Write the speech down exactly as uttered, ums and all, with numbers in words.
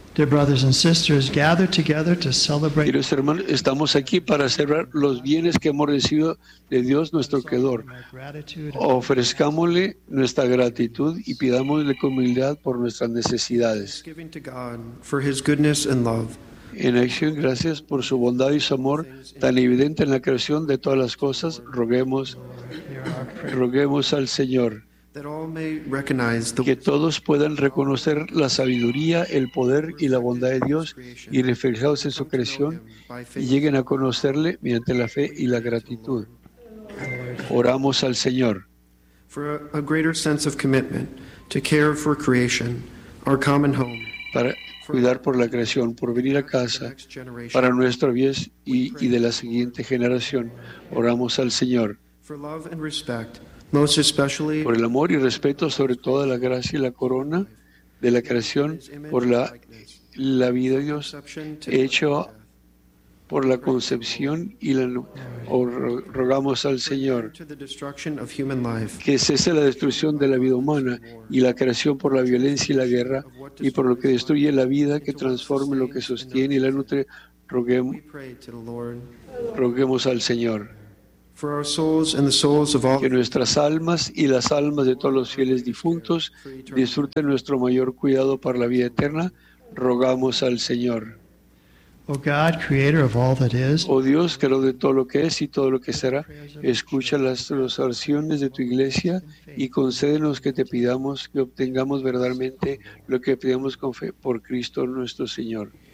Dear brothers and sisters, gather together to celebrate. Queridos hermanos, estamos aquí para celebrar los bienes que hemos recibido de Dios nuestro Creador. Ofrezcámosle nuestra gratitud y pidámosle con humildad por nuestras necesidades. En acción, gracias por su bondad y su amor tan evidente en la creación de todas las cosas. Roguemos, roguemos al Señor que todos puedan reconocer la sabiduría, el poder y la bondad de Dios y reflejados en su creación y lleguen a conocerle mediante la fe y la gratitud. Oramos al Señor para cuidar por la creación, por venir a casa, para nuestro bien y, y de la siguiente generación. Oramos al Señor por el amor y respeto, sobre toda la gracia y la corona de la creación, por la, la vida de Dios, hecho por la concepción y la rogamos al Señor que cese la destrucción de la vida humana y la creación por la violencia y la guerra y por lo que destruye la vida, que transforme lo que sostiene y la nutre. Roguemos, roguemos al Señor que nuestras almas y las almas de todos los fieles difuntos disfruten nuestro mayor cuidado para la vida eterna. Rogamos al Señor. O God, creator of all that is, Oh Dios, creador de todo lo que es y todo lo que será, escucha las, las oraciones de tu iglesia y concédenos que te pidamos que obtengamos verdaderamente lo que pedimos con fe por Cristo nuestro Señor.